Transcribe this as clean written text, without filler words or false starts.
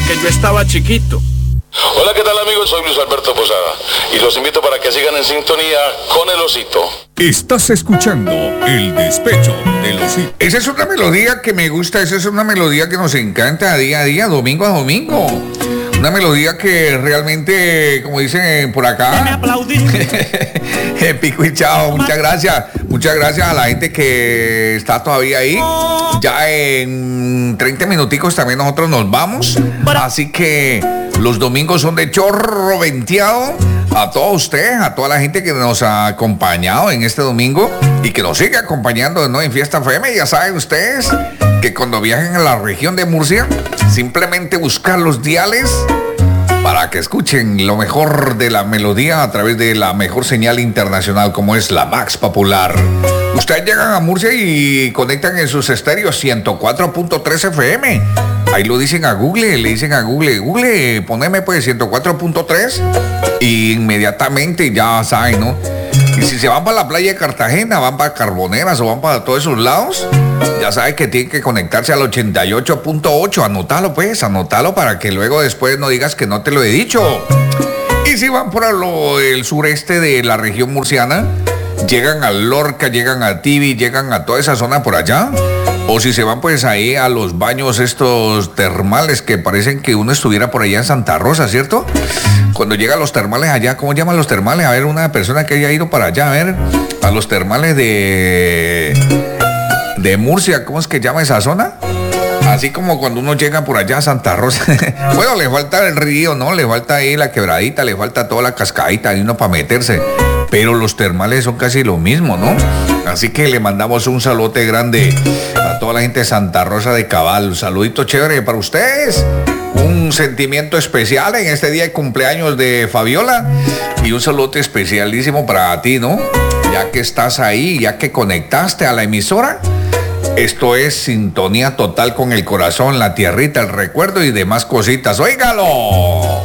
que yo estaba chiquito. Hola, ¿qué tal amigos? Soy Luis Alberto Posada y los invito para que sigan en sintonía con El Osito. Estás escuchando El Despecho del Osito. Esa es una melodía que me gusta, esa es una melodía que nos encanta día a día, domingo a domingo. Una melodía que realmente, como dicen por acá, pico y chao. Muchas gracias a la gente que está todavía ahí. Ya en 30 minuticos también nosotros nos vamos, así que los domingos son de chorro venteado. A todos ustedes, a toda la gente que nos ha acompañado en este domingo y que nos sigue acompañando, ¿no?, en Fiesta FM. Ya saben ustedes que cuando viajen a la región de Murcia, simplemente buscar los diales para que escuchen lo mejor de la melodía a través de la mejor señal internacional como es la Max Popular. Ustedes llegan a Murcia y conectan en sus estéreos 104.3 FM. Ahí lo dicen a Google, le dicen a Google, poneme pues 104.3 y inmediatamente ya saben, ¿no? Y si se van para la playa de Cartagena, van para Carboneras o van para todos esos lados, ya saben que tienen que conectarse al 88.8. Anótalo pues, anótalo para que luego después no digas que no te lo he dicho. Y si van por el sureste de la región murciana, llegan a Lorca, llegan a Tibi, llegan a toda esa zona por allá. O si se van pues ahí a los baños estos termales que parecen que uno estuviera por allá en Santa Rosa, ¿cierto? Cuando llegan los termales allá, ¿cómo llaman los termales? A ver, una persona que haya ido para allá, a ver, a los termales de Murcia, ¿cómo es que llama esa zona? Así como cuando uno llega por allá a Santa Rosa. Bueno, le falta el río, ¿no? Le falta ahí la quebradita, le falta toda la cascadita y uno para meterse. Pero los termales son casi lo mismo, ¿no? Así que le mandamos un saludote grande a toda la gente de Santa Rosa de Cabal. Un saludito chévere para ustedes. Un sentimiento especial en este día de cumpleaños de Fabiola. Y un saludote especialísimo para ti, ¿no? Ya que estás ahí, ya que conectaste a la emisora. Esto es sintonía total con el corazón, la tierrita, el recuerdo y demás cositas. ¡Óigalo!